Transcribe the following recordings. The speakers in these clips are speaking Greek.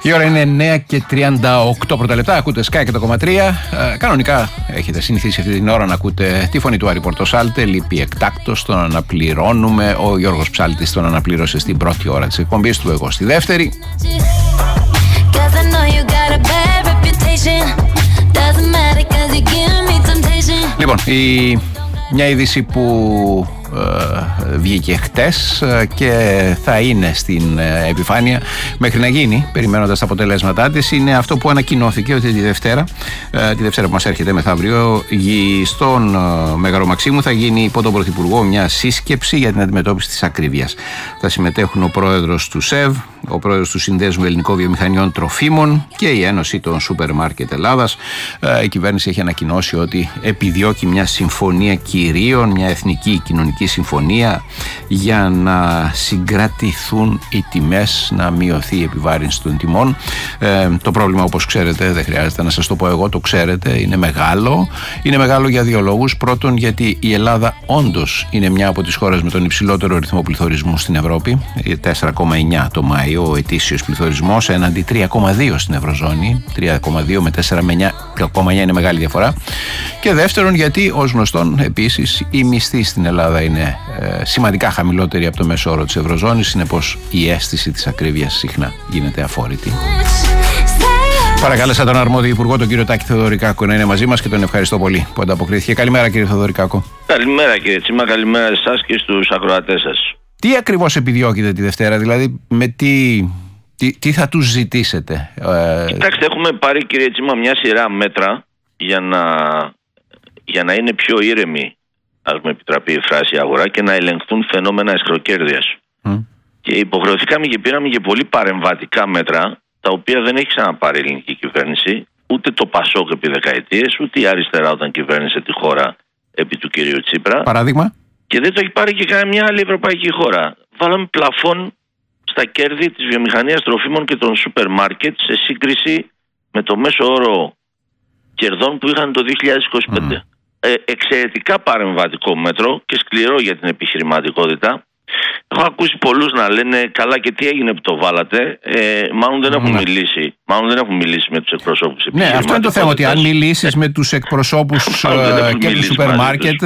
Η ώρα είναι 9:38 πρώτα λεπτά. Ακούτε Sky και το 103. Κανονικά έχετε συνηθίσει αυτή την ώρα να ακούτε τη φωνή του Άρη Πορτοσάλτε. Λείπει εκτάκτος, τον αναπληρώνουμε. Ο Γιώργος Ψάλτης τον αναπλήρωσε στην πρώτη ώρα της εκπομπής του, εγώ στη δεύτερη. Λοιπόν, μια είδηση που βγήκε χτες και θα είναι στην επιφάνεια μέχρι να γίνει, περιμένοντας τα αποτελέσματά της, είναι αυτό που ανακοινώθηκε ότι τη Δευτέρα που μας έρχεται μεθαύριο στον Μέγαρο Μαξίμου θα γίνει υπό τον Πρωθυπουργό μια σύσκεψη για την αντιμετώπιση της ακρίβειας. Θα συμμετέχουν ο πρόεδρος του ΣΕΒ, ο πρόεδρος του Συνδέσμου Ελληνικών Βιομηχανιών Τροφίμων και η Ένωση των Σούπερ Μάρκετ Ελλάδας. Η κυβέρνηση έχει ανακοινώσει ότι επιδιώκει μια συμφωνία κυρίων, μια εθνική κοινωνική συμφωνία για να συγκρατηθούν οι τιμές, να μειωθεί η επιβάρυνση των τιμών. Το πρόβλημα, όπως ξέρετε, δεν χρειάζεται να σας το πω εγώ, το ξέρετε, είναι μεγάλο. Είναι μεγάλο για δύο λόγους. Πρώτον, γιατί η Ελλάδα όντως είναι μια από τις χώρες με τον υψηλότερο ρυθμό πληθωρισμού στην Ευρώπη. 4,9 το Μάιο ο ετήσιος πληθωρισμός, έναντι 3,2 στην Ευρωζώνη. 3,2 με 4,9 είναι μεγάλη διαφορά. Και δεύτερον, γιατί ως γνωστόν επίσης οι μισθοί στην Ελλάδα είναι σημαντικά χαμηλότεροι από το μέσο όρο της Ευρωζώνης. Συνεπώς η αίσθηση της ακρίβειας συχνά γίνεται αφόρητη. Παρακάλεσα τον αρμόδιο υπουργό, τον κύριο Τάκη Θεοδωρικάκο, να είναι μαζί μας και τον ευχαριστώ πολύ που ανταποκρίθηκε. Καλημέρα, κύριε Θεοδωρικάκο. Καλημέρα, κύριε Τσίμα, καλημέρα σε εσάς και στους ακροατές σας. Τι ακριβώς επιδιώκετε τη Δευτέρα, δηλαδή με τι θα τους ζητήσετε? Κοιτάξτε, έχουμε πάρει, κύριε Τσίμα, μια σειρά μέτρα για να είναι πιο ήρεμη, ας μου επιτραπεί η φράση, αγορά και να ελεγχθούν φαινόμενα αισχροκέρδειας. Και υποχρεωθήκαμε και πήραμε και πολύ παρεμβατικά μέτρα, τα οποία δεν έχει ξαναπάρει η ελληνική κυβέρνηση, ούτε το ΠΑΣΟΚ επί δεκαετίες, ούτε η αριστερά όταν κυβέρνησε τη χώρα επί του κυρίου Τσίπρα. Παράδειγμα. Και δεν το έχει πάρει και καμία άλλη ευρωπαϊκή χώρα. Βάλαμε πλαφόν στα κέρδη της βιομηχανίας τροφίμων και των σούπερ μάρκετ σε σύγκριση με το μέσο όρο κερδών που είχαν το 2025. Εξαιρετικά παρεμβατικό μέτρο και σκληρό για την επιχειρηματικότητα. Έχω ακούσει πολλούς να λένε καλά και τι έγινε που το βάλατε. Μάλλον δεν έχουν μιλήσει. Μάλλον δεν έχουν μιλήσει με τους εκπροσώπους. Ναι, αυτό είναι το θέμα. Ότι αν μιλήσεις με τους εκπροσώπους και του σούπερ μάρκετ,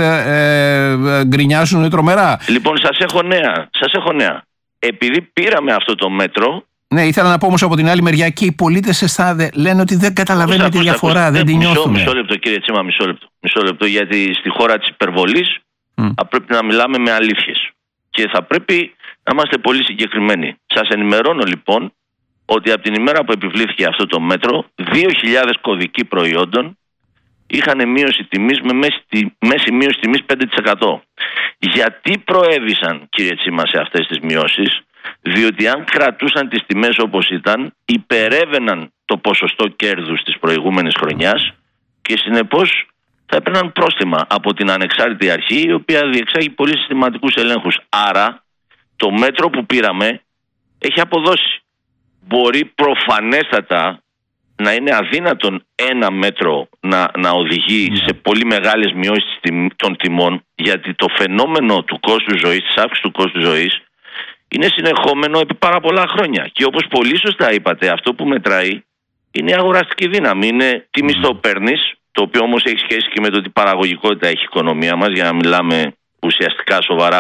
γκρινιάζουν τρομερά. Λοιπόν, σας έχω νέα. Επειδή πήραμε αυτό το μέτρο. Ναι, ήθελα να πω όμως από την άλλη μεριά και οι πολίτες λένε ότι δεν καταλαβαίνουν τη διαφορά, δεν την νιώθουν. Μισό λεπτό, κύριε Τσίμα, μισό λεπτό, γιατί στη χώρα της υπερβολής θα πρέπει να μιλάμε με αλήθειες. Και θα πρέπει να είμαστε πολύ συγκεκριμένοι. Σας ενημερώνω λοιπόν ότι από την ημέρα που επιβλήθηκε αυτό το μέτρο, 2.000 κωδικοί προϊόντων είχαν μείωση τιμής με μέση μείωση τιμής 5%. Γιατί προέβησαν, κύριε Τσίμα, σε αυτές τις μειώσεις? Διότι αν κρατούσαν τις τιμές όπως ήταν, υπερέβαιναν το ποσοστό κέρδους της προηγούμενης χρονιάς και συνεπώς θα έπαιρναν πρόστιμα από την ανεξάρτητη αρχή, η οποία διεξάγει πολύ συστηματικούς ελέγχους. Άρα το μέτρο που πήραμε έχει αποδώσει. Μπορεί προφανέστατα να είναι αδύνατον ένα μέτρο να οδηγεί σε πολύ μεγάλες μειώσεις των τιμών, γιατί το φαινόμενο του κόστου ζωής, της αύξησης του κόστου ζωής, είναι συνεχόμενο επί πάρα πολλά χρόνια. Και όπως πολύ σωστά είπατε, αυτό που μετράει είναι η αγοραστική δύναμη. Είναι τι μισθό παίρνεις, το οποίο όμως έχει σχέση και με το τι παραγωγικότητα έχει η οικονομία μας, για να μιλάμε ουσιαστικά σοβαρά